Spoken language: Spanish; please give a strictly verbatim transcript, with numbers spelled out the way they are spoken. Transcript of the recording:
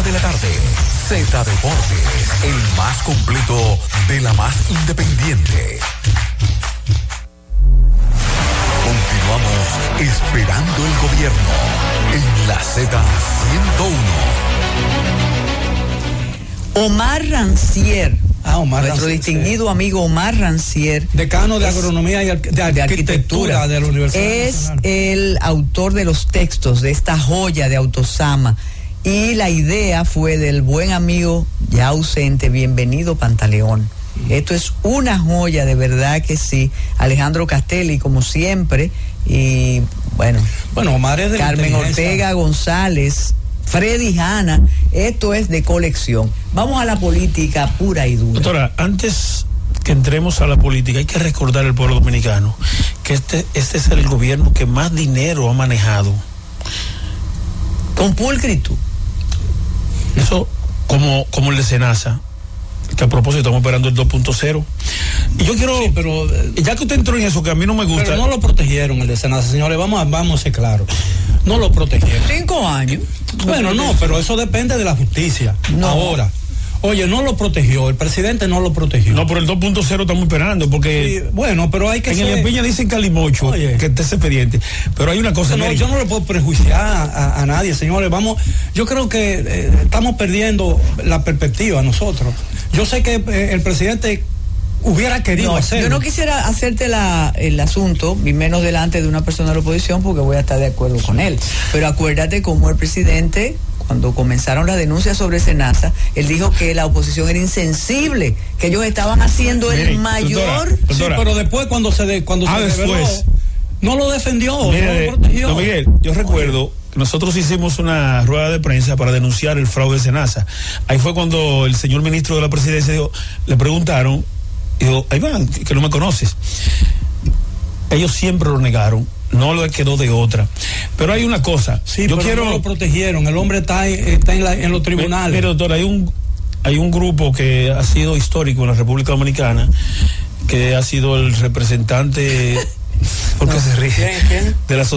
de la tarde. Z Deportes, el más completo de la más independiente. Continuamos esperando el gobierno en la Z ciento uno. Omar Rancier. Ah, Omar Nuestro Rancier, distinguido sí. amigo Omar Rancier, decano de es, agronomía y ar- de, de arquitectura, arquitectura de la Universidad es Nacional. el autor de los textos de esta joya de Autosama, y la idea fue del buen amigo ya ausente, bienvenido Pantaleón. Mm. Esto es una joya, de verdad que sí. Alejandro Castelli, como siempre, y bueno, bueno Omar es de Carmen Ortega González, Freddy Hanna, esto es de colección. Vamos a la política pura y dura. Doctora, antes que entremos a la política, hay que recordar al pueblo dominicano que este, este es el gobierno que más dinero ha manejado. Con pulcritud. Eso, como, como el de Senasa, que a propósito estamos esperando el dos punto cero. Y yo quiero, sí, pero ya que usted entró en eso, que a mí no me gusta. Pero no lo protegieron el de Senasa, señores, vamos a, vamos a ser claros. No lo protegieron. Cinco años. Bueno, no, pero eso depende de la justicia. No. Ahora, oye, no lo protegió, el presidente no lo protegió. No, pero el dos punto cero estamos esperando, porque... Sí, bueno, pero hay que en ser... el Piña dicen Calimocho, oye, que este es expediente. Pero hay una cosa... No, yo no le puedo prejuiciar a, a nadie, señores. Vamos, yo creo que eh, estamos perdiendo la perspectiva nosotros. Yo sé que eh, el presidente hubiera querido no, hacerlo. Yo no quisiera hacerte la, el asunto, y menos delante de una persona de la oposición, porque voy a estar de acuerdo con él. Pero acuérdate cómo el presidente, cuando comenzaron las denuncias sobre Senasa, él dijo que la oposición era insensible, que ellos estaban haciendo el Miren, mayor... Doctora, doctora. Sí, pero después cuando se de, cuando ah, se después reveló, no lo defendió, Mire, no lo protegió. Don Miguel, yo recuerdo que nosotros hicimos una rueda de prensa para denunciar el fraude de Senasa. Ahí fue cuando el señor ministro de la presidencia dijo, le preguntaron, dijo, ahí van, que no me conoces. Ellos siempre lo negaron, no le quedó de otra. Pero hay una cosa, sí, yo pero quiero... no lo protegieron, el hombre está, está en, la, en los tribunales. Pero doctor, hay un, hay un grupo que ha sido histórico en la República Dominicana, que ha sido el representante... ¿Por qué no, se ríe? ¿Quién, quién? De la